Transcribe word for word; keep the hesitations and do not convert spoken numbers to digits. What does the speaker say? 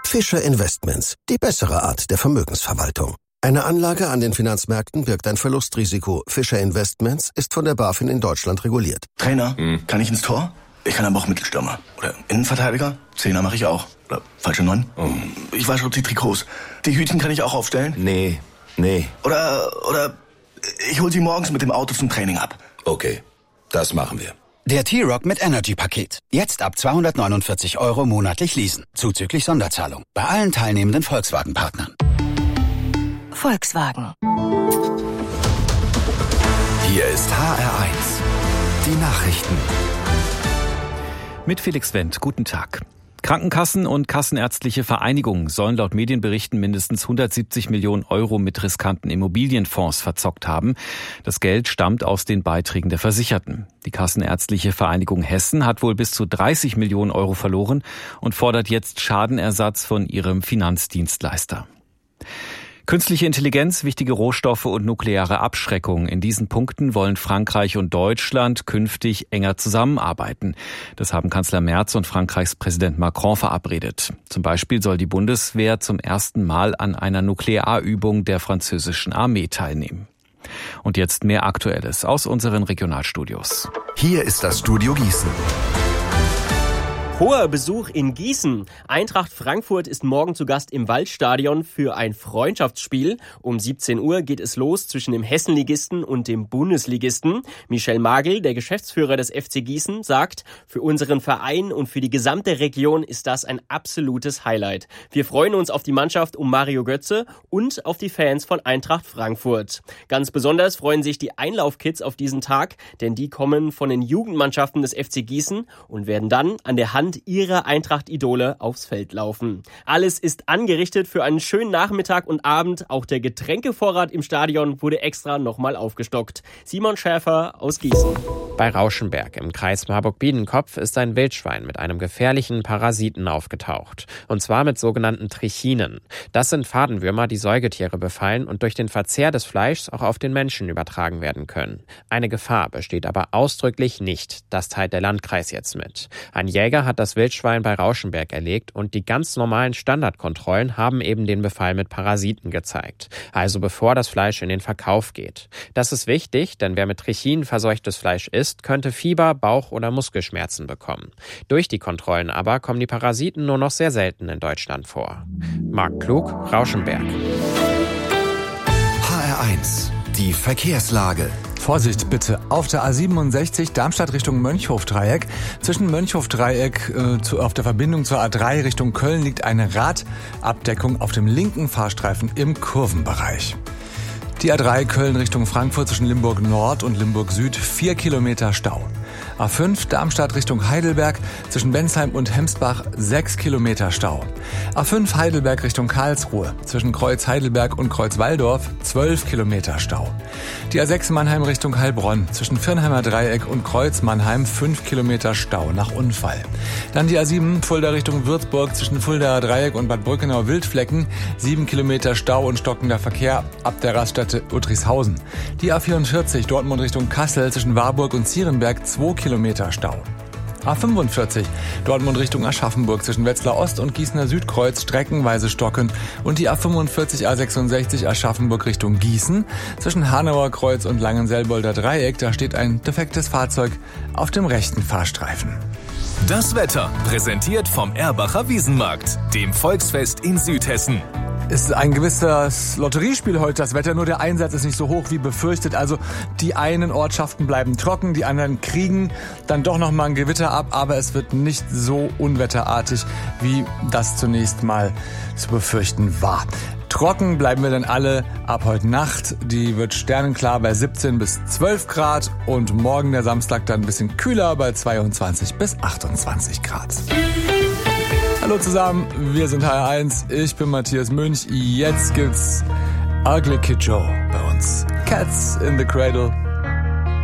Fischer Investments, die bessere Art der Vermögensverwaltung. Eine Anlage an den Finanzmärkten birgt ein Verlustrisiko. Fischer Investments ist von der BaFin in Deutschland reguliert. Trainer, hm. kann ich ins Tor? Ich kann aber auch Mittelstürmer. Oder Innenverteidiger? Zehner mache ich auch. Oder falsche Neun? Oh. Ich wasche die Trikots. Die Hütchen kann ich auch aufstellen? Nee, nee. Oder, oder ich hol sie morgens mit dem Auto zum Training ab. Okay, das machen wir. Der T-Roc mit Energy-Paket. Jetzt ab zweihundertneunundvierzig Euro monatlich leasen. Zuzüglich Sonderzahlung. Bei allen teilnehmenden Volkswagen-Partnern. Volkswagen. Hier ist H R eins. Die Nachrichten. Mit Felix Wendt. Guten Tag. Krankenkassen und Kassenärztliche Vereinigung sollen laut Medienberichten mindestens hundertsiebzig Millionen Euro mit riskanten Immobilienfonds verzockt haben. Das Geld stammt aus den Beiträgen der Versicherten. Die Kassenärztliche Vereinigung Hessen hat wohl bis zu dreißig Millionen Euro verloren und fordert jetzt Schadenersatz von ihrem Finanzdienstleister. Künstliche Intelligenz, wichtige Rohstoffe und nukleare Abschreckung. In diesen Punkten wollen Frankreich und Deutschland künftig enger zusammenarbeiten. Das haben Kanzler Merz und Frankreichs Präsident Macron verabredet. Zum Beispiel soll die Bundeswehr zum ersten Mal an einer Nuklearübung der französischen Armee teilnehmen. Und jetzt mehr Aktuelles aus unseren Regionalstudios. Hier ist das Studio Gießen. Hoher Besuch in Gießen. Eintracht Frankfurt ist morgen zu Gast im Waldstadion für ein Freundschaftsspiel. Um siebzehn Uhr geht es los zwischen dem Hessenligisten und dem Bundesligisten. Michel Magel, der Geschäftsführer des F C Gießen, sagt, für unseren Verein und für die gesamte Region ist das ein absolutes Highlight. Wir freuen uns auf die Mannschaft um Mario Götze und auf die Fans von Eintracht Frankfurt. Ganz besonders freuen sich die Einlaufkids auf diesen Tag, denn die kommen von den Jugendmannschaften des F C Gießen und werden dann an der Hand ihrer Eintracht-Idole aufs Feld laufen. Alles ist angerichtet für einen schönen Nachmittag und Abend. Auch der Getränkevorrat im Stadion wurde extra nochmal aufgestockt. Simon Schäfer aus Gießen. Bei Rauschenberg im Kreis Marburg-Biedenkopf ist ein Wildschwein mit einem gefährlichen Parasiten aufgetaucht. Und zwar mit sogenannten Trichinen. Das sind Fadenwürmer, die Säugetiere befallen und durch den Verzehr des Fleischs auch auf den Menschen übertragen werden können. Eine Gefahr besteht aber ausdrücklich nicht. Das teilt der Landkreis jetzt mit. Ein Jäger hat das Wildschwein bei Rauschenberg erlegt und die ganz normalen Standardkontrollen haben eben den Befall mit Parasiten gezeigt. Also bevor das Fleisch in den Verkauf geht. Das ist wichtig, denn wer mit Trichinen verseuchtes Fleisch isst, könnte Fieber, Bauch- oder Muskelschmerzen bekommen. Durch die Kontrollen aber kommen die Parasiten nur noch sehr selten in Deutschland vor. Marc Klug, Rauschenberg. H R eins. Die Verkehrslage. Vorsicht bitte, auf der A siebenundsechzig Darmstadt Richtung Mönchhof-Dreieck. Zwischen Mönchhof-Dreieck äh, zu, auf der Verbindung zur A drei Richtung Köln liegt eine Radabdeckung auf dem linken Fahrstreifen im Kurvenbereich. Die A drei Köln Richtung Frankfurt zwischen Limburg Nord und Limburg Süd, vier Kilometer Stau. A fünf Darmstadt Richtung Heidelberg zwischen Bensheim und Hemsbach, sechs Kilometer Stau. A fünf Heidelberg Richtung Karlsruhe zwischen Kreuz Heidelberg und Kreuz Walldorf, zwölf Kilometer Stau. Die A sechs Mannheim Richtung Heilbronn zwischen Firnheimer Dreieck und Kreuz Mannheim, fünf Kilometer Stau nach Unfall. Dann die A sieben Fulda Richtung Würzburg zwischen Fuldaer Dreieck und Bad Brückenau Wildflecken, sieben Kilometer Stau und stockender Verkehr ab der Raststätte Uttrichshausen. Die A vierundvierzig Dortmund Richtung Kassel zwischen Warburg und Zierenberg, zwei Kilometer Stau. A fünfundvierzig Dortmund Richtung Aschaffenburg zwischen Wetzlar Ost und Gießener Südkreuz streckenweise stockend und die A fünfundvierzig A sechsundsechzig Aschaffenburg Richtung Gießen zwischen Hanauer Kreuz und Langenselbolder Dreieck, da steht ein defektes Fahrzeug auf dem rechten Fahrstreifen. Das Wetter präsentiert vom Erbacher Wiesenmarkt, dem Volksfest in Südhessen. Es ist ein gewisses Lotteriespiel heute, das Wetter, nur der Einsatz ist nicht so hoch wie befürchtet. Also die einen Ortschaften bleiben trocken, die anderen kriegen dann doch noch mal ein Gewitter ab, aber es wird nicht so unwetterartig, wie das zunächst mal zu befürchten war. Trocken bleiben wir dann alle ab heute Nacht. Die wird sternenklar bei siebzehn bis zwölf Grad und morgen der Samstag dann ein bisschen kühler bei zweiundzwanzig bis achtundzwanzig Grad. Hallo zusammen, wir sind H R eins, ich bin Matthias Münch. Jetzt gibt's Ugly Kid Joe bei uns. Cats in the Cradle.